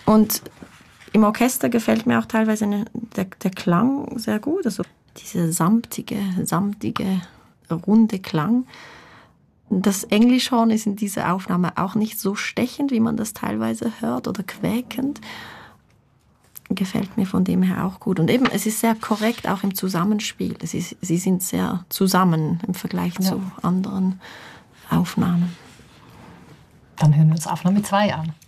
Und im Orchester gefällt mir auch teilweise der Klang sehr gut. Also dieser samtige, runde Klang. Das Englischhorn ist in dieser Aufnahme auch nicht so stechend, wie man das teilweise hört, oder quäkend. Gefällt mir von dem her auch gut. Und eben, es ist sehr korrekt auch im Zusammenspiel. Sie sind sehr zusammen im Vergleich zu anderen Aufnahmen. Dann hören wir uns Aufnahme 2 an.